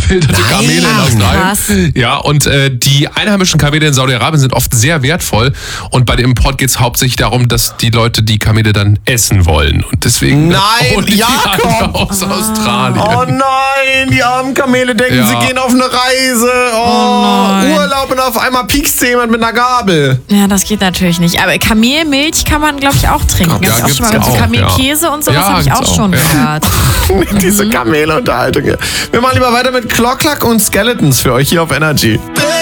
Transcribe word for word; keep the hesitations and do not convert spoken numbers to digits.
abgefilterte Nein, Kamele in Australien. krass. Ja, und äh, die einheimischen Kamele in Saudi-Arabien sind oft sehr wertvoll. Und bei dem Import geht es hauptsächlich darum, dass die Leute die Kamele dann essen wollen. Und deswegen Nein, holen die Jakob! alle aus Australien. Oh nein, die armen Kamele denken, Ja. sie gehen auf eine Reise. Oh, Oh nein. Urlaub und auf einmal piekst jemand mit einer Gabel. Ja, das geht natürlich nicht. Aber Kamelmilch kann man, glaube ich, auch trinken. Ja, Hab ich auch gibt's schon mal ja gehört. So auch, Kamelkäse und sowas Ja, habe ich gibt's auch auch, schon ja. gehört. Diese Kamele-Unterhaltung hier. Wir machen lieber weiter mit Clock Clock und Skeletons für euch hier auf Energy.